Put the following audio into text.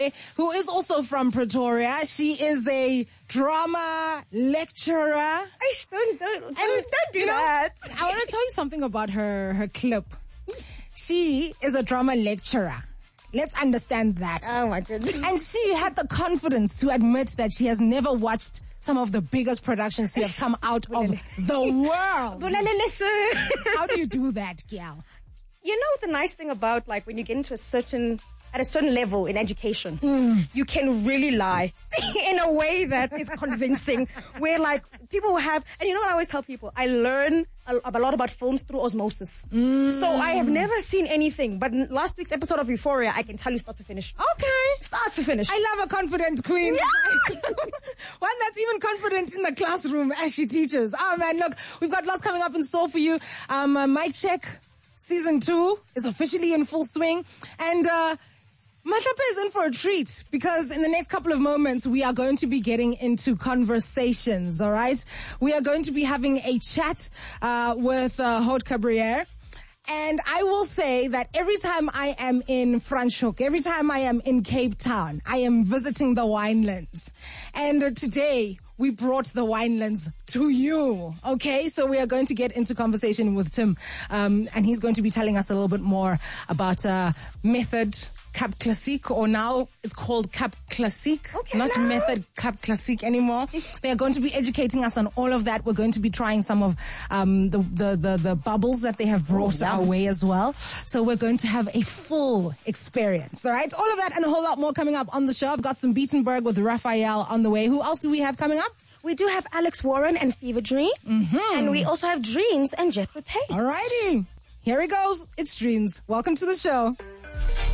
who is also from Pretoria. She is a drama lecturer. Don't do that. I want to tell you something about her clip. She is a drama lecturer. Let's understand that. Oh my goodness. And she had the confidence to admit that she has never watched some of the biggest productions to have come out of the world. How do you do that, Gyal? You know the nice thing about like when you get into a certain level in education, you can really lie in a way that is convincing. Where like people have, and you know what I always tell people, I learn a lot about films through osmosis. So I have never seen anything, but last week's episode of Euphoria, I can tell you start to finish. Okay. Start to finish. I love a confident queen. Yeah. One that's even confident in the classroom as she teaches. Oh man, look, we've got lots coming up in store for you. Mic Check Season 2 is officially in full swing. And Mahlapa is in for a treat because in the next couple of moments, we are going to be getting into conversations, all right? We are going to be having a chat with Haute Cabriere. And I will say that every time I am in Franschhoek, every time I am in Cape Town, I am visiting the winelands. And today, we brought the winelands to you, okay? So we are going to get into conversation with Tim, and he's going to be telling us a little bit more about Method Cap Classique, or now it's called Cap Classique, not Method Cap Classique anymore. They are going to be educating us on all of that. We're going to be trying some of the bubbles that they have brought our way as well. So we're going to have a full experience, all right? All of that and a whole lot more coming up on the show. I've got some Beatenberg with Raphael on the way. Who else do we have coming up? We do have Alex Warren and Fever Dream. And we also have Dreams and Jethro Tate. All righty. Here he goes. It's Dreams. Welcome to the show.